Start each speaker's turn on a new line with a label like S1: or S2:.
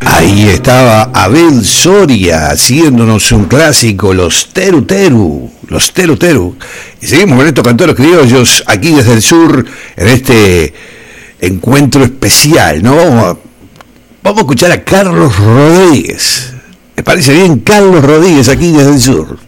S1: Ahí estaba Abel Soria haciéndonos un clásico, los Teru Teru, los Teru Teru. Y seguimos con estos cantores criollos aquí desde el sur, en este encuentro especial, ¿no? Vamos a escuchar a Carlos Rodríguez. ¿Les parece bien? Carlos Rodríguez aquí desde el sur.